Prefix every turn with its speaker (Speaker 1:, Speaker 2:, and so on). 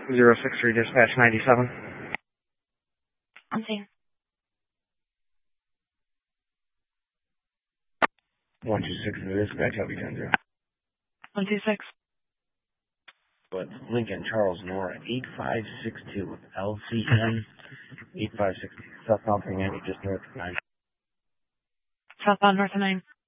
Speaker 1: 063 dispatch 97.
Speaker 2: I'm seeing.
Speaker 1: 126 dispatch, I'll be 10-0.
Speaker 2: 126.
Speaker 1: But Lincoln Charles Nora 8562 LCN 8562 southbound 390 just north of 9.
Speaker 2: Southbound north of 9.